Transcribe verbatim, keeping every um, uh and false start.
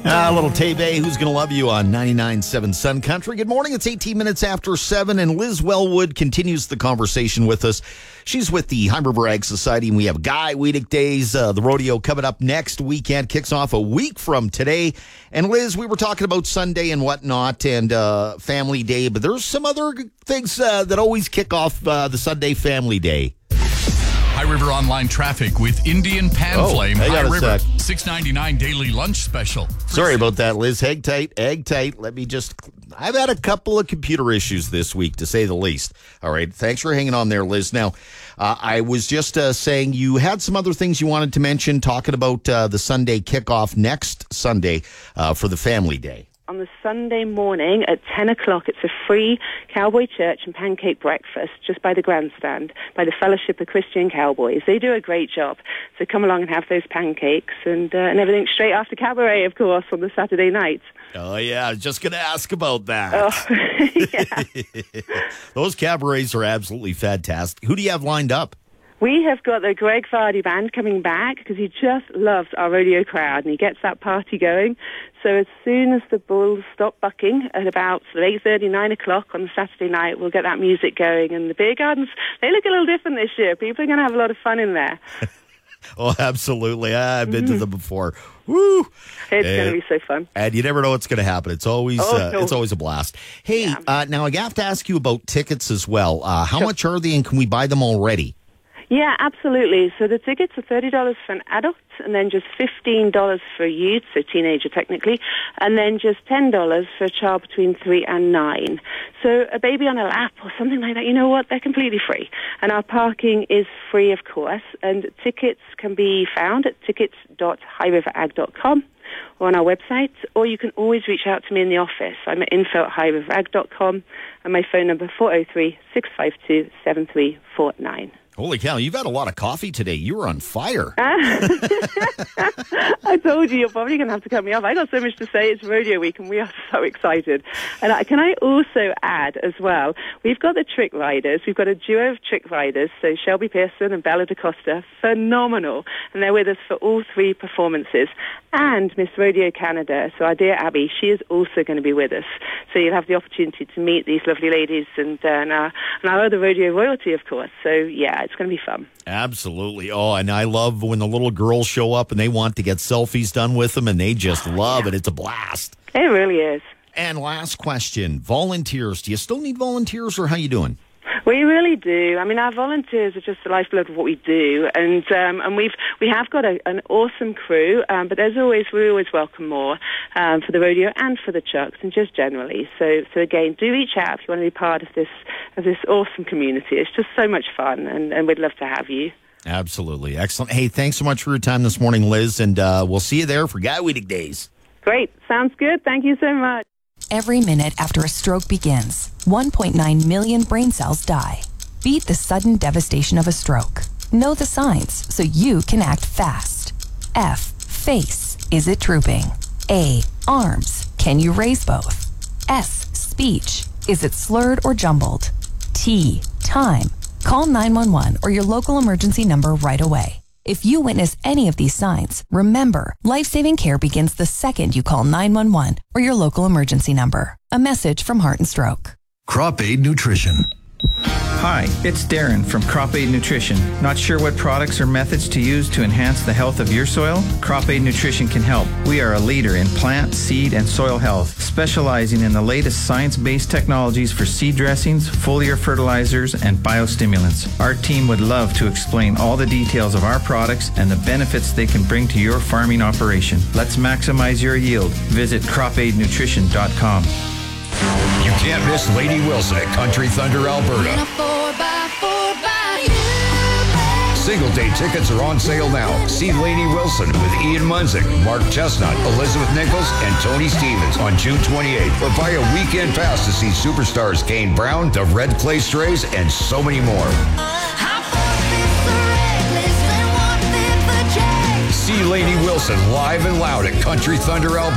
A little Tebe, Who's Gonna Love You on ninety-nine point seven Sun Country. Good morning. It's eighteen minutes after seven, and Liz Wellwood continues the conversation with us. She's with the High River Ag Society, and we have Guy Weedick Days. Uh, the rodeo coming up next weekend. Kicks off a week from today. And Liz, we were talking about Sunday and whatnot and uh, Family Day, but there's some other things uh, that always kick off uh, the Sunday Family Day. High River Online traffic with Indian Pan Oh, Flame. hang High on a River sec. six ninety-nine daily lunch special. Sorry about that, Liz. Egg tight, egg tight. Let me just, I've had a couple of computer issues this week, to say the least. All right. Thanks for hanging on there, Liz. Now, uh, I was just uh, saying you had some other things you wanted to mention, talking about uh, the Sunday kickoff next Sunday uh, for the Family Day. On the Sunday morning at ten o'clock, it's a free cowboy church and pancake breakfast just by the grandstand, by the Fellowship of Christian Cowboys. They do a great job. So come along and have those pancakes and, uh, and everything straight after cabaret, of course, on the Saturday night. Oh, yeah. I was just going to ask about that. Oh, yeah. Those cabarets are absolutely fantastic. Who do you have lined up? We have got the Greg Vardy Band coming back because he just loves our rodeo crowd and he gets that party going. So as soon as the bulls stop bucking at about eight thirty, nine o'clock on the Saturday night, we'll get that music going. And the beer gardens, they look a little different this year. People are going to have a lot of fun in there. Oh, absolutely. I've been mm-hmm. to them before. Woo! It's uh, going to be so fun. And you never know what's going to happen. It's always oh, uh, no. it's always a blast. Hey, yeah. uh, now I have to ask you about tickets as well. Uh, how sure. much are they, and can we buy them already? Yeah, absolutely. So the tickets are thirty dollars for an adult and then just fifteen dollars for a youth, so teenager technically, and then just ten dollars for a child between three and nine. So a baby on a lap or something like that, you know what, they're completely free. And our parking is free, of course, and tickets can be found at tickets dot high river ag dot com or on our website, or you can always reach out to me in the office. I'm at info at high river ag dot com, and my phone number four oh three, six five two, seven three four nine. Holy cow, you've had a lot of coffee today. You were on fire. I told you, you're probably going to have to cut me off. I got so much to say. It's rodeo week, and we are so excited. And I, can I also add as well, we've got the trick riders. We've got a duo of trick riders, so Shelby Pearson and Bella DaCosta, phenomenal. And they're with us for all three performances. And Miss Rodeo Canada, so our dear Abby, she is also going to be with us. So you'll have the opportunity to meet these lovely ladies and, uh, and, our, and our other rodeo royalty, of course. So, yeah, it's going to be fun. Absolutely. Oh, and I love when the little girls show up and they want to get selfies done with them, and they just oh, love yeah. it. It's a blast. It really is. And last question, volunteers. Do you still need volunteers, or how you doing? We really do. I mean, our volunteers are just the lifeblood of what we do, and um, and we've we have got a, an awesome crew. Um, but there's always we always welcome more um, for the rodeo and for the chucks, and just generally. So so again, do reach out if you want to be part of this of this awesome community. It's just so much fun, and, and we'd love to have you. Absolutely, excellent. Hey, thanks so much for your time this morning, Liz, and uh, we'll see you there for Guy Weedick Days. Great, sounds good. Thank you so much. Every minute after a stroke begins, one point nine million brain cells die. Beat the sudden devastation of a stroke. Know the signs so you can act fast. F. Face. Is it drooping? A. Arms. Can you raise both? S. Speech. Is it slurred or jumbled? T. Time. Call nine one one or your local emergency number right away. If you witness any of these signs, remember, life-saving care begins the second you call nine one one or your local emergency number. A message from Heart and Stroke. Crop Aid Nutrition. Hi, it's Darren from Crop Aid Nutrition. Not sure what products or methods to use to enhance the health of your soil? Crop Aid Nutrition can help. We are a leader in plant, seed, and soil health, specializing in the latest science-based technologies for seed dressings, foliar fertilizers, and biostimulants. Our team would love to explain all the details of our products and the benefits they can bring to your farming operation. Let's maximize your yield. Visit crop aid nutrition dot com. You can't miss Lady Wilson at Country Thunder, Alberta. Single day tickets are on sale now. See Lady Wilson with Ian Munzik, Mark Chestnut, Elizabeth Nichols, and Tony Stevens on June twenty-eighth. Or buy a weekend pass to see superstars Kane Brown, the Red Clay Strays, and so many more. See Lady Wilson live and loud at Country Thunder, Alberta.